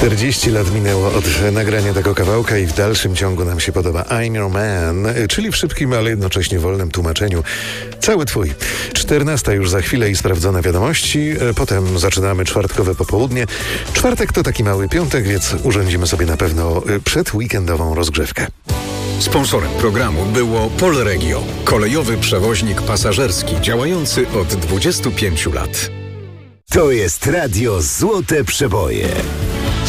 40 lat minęło od nagrania tego kawałka i w dalszym ciągu nam się podoba I'm Your Man, czyli w szybkim, ale jednocześnie wolnym tłumaczeniu cały twój. 14 już za chwilę i sprawdzone wiadomości, potem zaczynamy czwartkowe popołudnie. Czwartek to taki mały piątek, więc urządzimy sobie na pewno przedweekendową rozgrzewkę. Sponsorem programu było Polregio, kolejowy przewoźnik pasażerski działający od 25 lat. To jest Radio Złote Przeboje.